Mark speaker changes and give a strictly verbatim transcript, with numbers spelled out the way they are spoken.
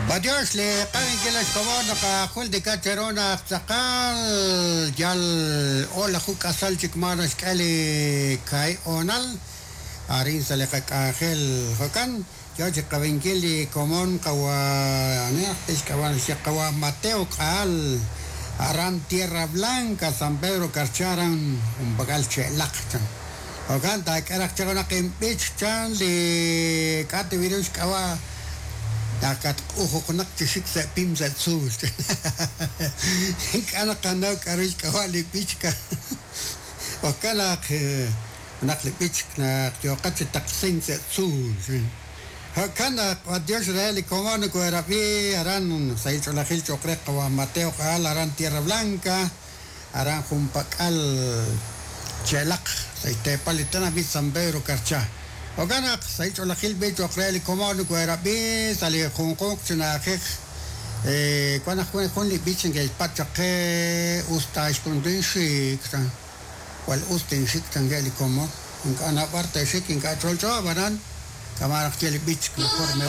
Speaker 1: Adiós, le caben que las comodas ka khul de cacherona taqal yal ola huka sal chikmanas kali kai onal arin sale ka khel hokan yo je caben que le comon kawa ne es kawan se kawa Mateo kal aran tierra blanca San Pedro Carcharan un bagal che laktan hokan ta karakterona kempich chan le kate virus kawa dakat ojo konak tisik sa pim sa sus kana kana karis kawali pichka o kala ke nak le pichka yo kat taksin sa sus ha kana adios reali komano ko rapi aran sa ito la hil chokre kawa Mateo kal aran tierra blanca aran humpakal chelak sa ite palitana bit San Pedro Carcha وكان سيد الله خيل بيت وقرأ لي كمان كويرابي سالي خونكوك تناخك كنا خون خون لي بيتشن جاي باتشك أستاذ كندين شيك والأستاذ شيك تنجلي كمان إن كان أبارت شيك إن كان تقول جوابنا كمان أختي لي بيتش كل